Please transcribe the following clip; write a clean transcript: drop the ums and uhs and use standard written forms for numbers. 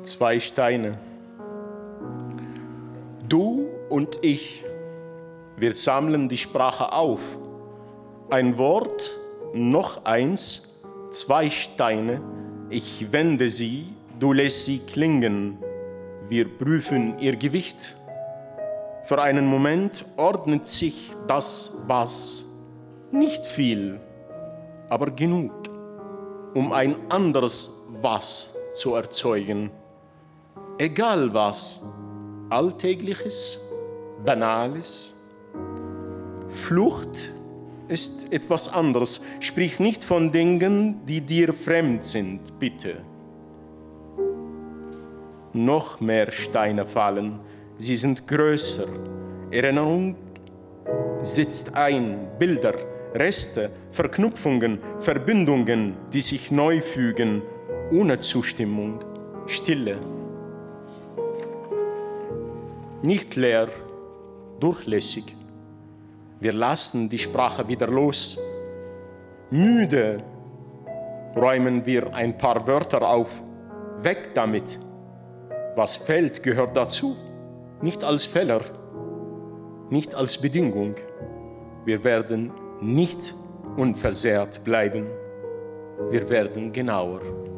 2 Steine. Du und ich, wir sammeln die Sprache auf. Ein Wort, noch eins, 2 Steine. Ich wende sie, du lässt sie klingen. Wir prüfen ihr Gewicht. Für einen Moment ordnet sich das Was. Nicht viel, aber genug, um ein anderes Was zu erzeugen. Egal was, Alltägliches, Banales. Flucht ist etwas anderes. Sprich nicht von Dingen, die dir fremd sind, bitte. Noch mehr Steine fallen, sie sind größer. Erinnerung setzt ein, Bilder, Reste, Verknüpfungen, Verbindungen, die sich neu fügen, ohne Zustimmung, Stille. Nicht leer, durchlässig. Wir lassen die Sprache wieder los. Müde räumen wir ein paar Wörter auf. Weg damit. Was fällt, gehört dazu. Nicht als Fehler, nicht als Bedingung. Wir werden nicht unversehrt bleiben. Wir werden genauer.